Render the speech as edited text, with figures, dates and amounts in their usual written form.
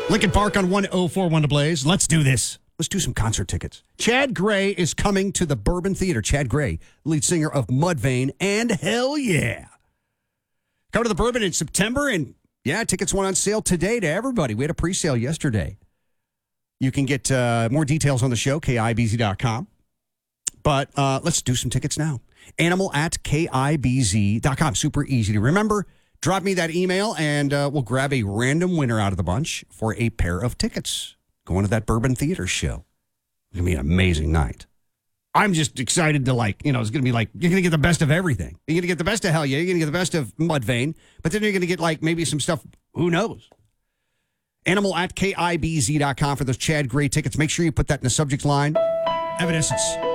Lincoln Park on 104.1 The Blaze. Let's do this. Let's do some concert tickets. Chad Gray is coming to the Bourbon Theater. Chad Gray, lead singer of Mudvayne, and hell yeah. Come to the Bourbon in September, and yeah, tickets went on sale today to everybody. We had a pre-sale yesterday. You can get more details on the show, KIBZ.com. But let's do some tickets now. Animal at KIBZ.com. Super easy to remember. Drop me that email, and we'll grab a random winner out of the bunch for a pair of tickets. Going to that Bourbon Theater show. It's going to be an amazing night. I'm just excited to it's going to be like, you're going to get the best of everything. You're going to get the best of Hell Yeah. You're going to get the best of Mudvayne. But then you're going to get maybe some stuff, who knows? Animal at KIBZ.com for those Chad Gray tickets. Make sure you put that in the subject line. Evanescence.